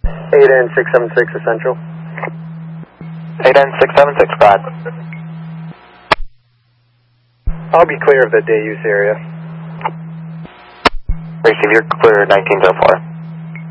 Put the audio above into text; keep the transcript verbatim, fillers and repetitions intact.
eight N six seven six Essential. eight N six seven six, Brad. I'll be clear of the day use area. Receive, you're clear nineteen oh four.